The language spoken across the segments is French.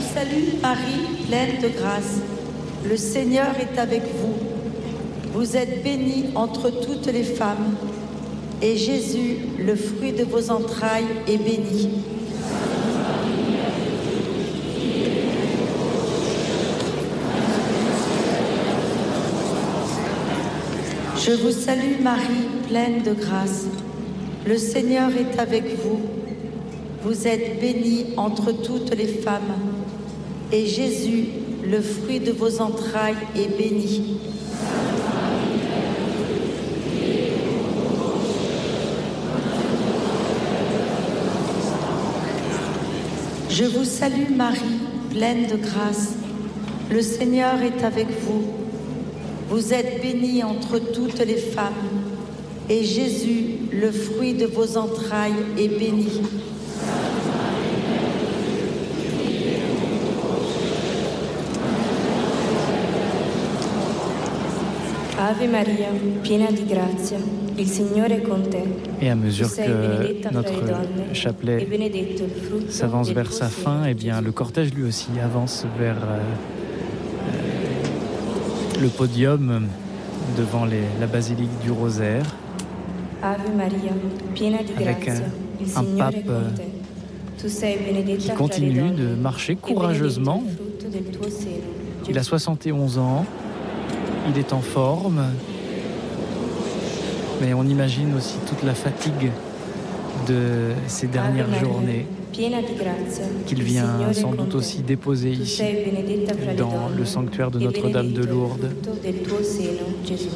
salue Marie, pleine de grâce. Le Seigneur est avec vous. Vous êtes bénie entre toutes les femmes, et Jésus, le fruit de vos entrailles, est béni. Je vous salue Marie, pleine de grâce. Le Seigneur est avec vous. Vous êtes bénie entre toutes les femmes, et Jésus, le fruit de vos entrailles, est béni. Je vous salue Marie, pleine de grâce. Le Seigneur est avec vous. Vous êtes bénie entre toutes les femmes, et Jésus, le fruit de vos entrailles, est béni. Ave Maria, piena di grazia, il Signore è con te. Et à mesure que notre chapelet s'avance vers sa fin, eh bien, le cortège lui aussi avance vers le podium devant la basilique du Rosaire, Ave Maria, piena di avec grazia, il un Signore è pape con te. Tu sei benedetta qui fra le continue donne, de marcher e benedetto courageusement. il frutto del tuo seno, Il a 71 ans, il est en forme, mais on imagine aussi toute la fatigue de ces dernières Ave Maria, journées piena di grazia, qu'il il vient Signore è sans con doute te. aussi déposer Tu ici, sei benedetta fra le dans donne, le sanctuaire de e Notre-Dame de benedetto il Lourdes. frutto del tuo seno, Gesù.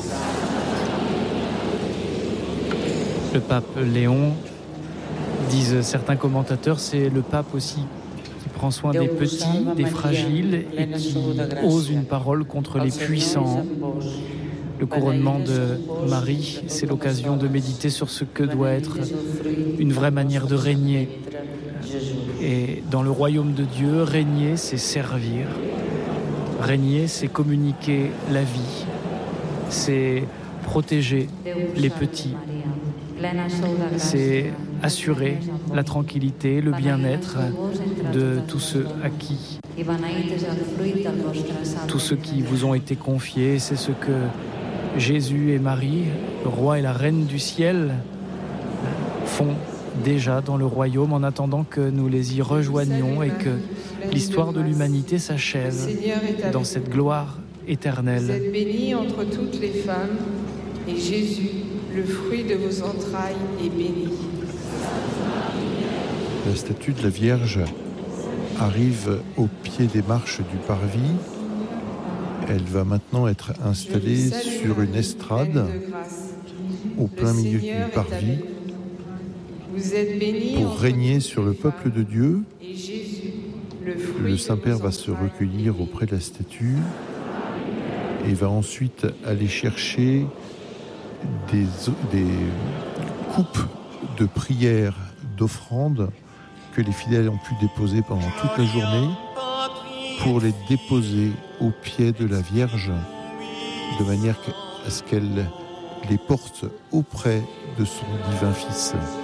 Le pape Léon, disent certains commentateurs, c'est le pape aussi qui prend soin des petits, des fragiles et qui ose une parole contre les puissants. Le couronnement de Marie, c'est l'occasion de méditer sur ce que doit être une vraie manière de régner. Et dans le royaume de Dieu, régner, c'est servir. Régner, c'est communiquer la vie. C'est protéger les petits. C'est assurer la tranquillité, le bien-être de tous ceux à qui, tous ceux qui vous ont été confiés. C'est ce que Jésus et Marie, le roi et la reine du ciel, font déjà dans le royaume en attendant que nous les y rejoignions et que l'histoire de l'humanité s'achève dans cette gloire éternelle. Vous êtes bénie entre toutes les femmes, et Jésus, le fruit de vos entrailles, est béni. La statue de la Vierge arrive au pied des marches du parvis. Elle va maintenant être installée sur une estrade au plein milieu du parvis pour régner sur le peuple de Dieu. Le Saint-Père va se recueillir auprès de la statue et va ensuite aller chercher des coupes de prières, d'offrandes que les fidèles ont pu déposer pendant toute la journée pour les déposer au pied de la Vierge de manière à ce qu'elle les porte auprès de son divin Fils.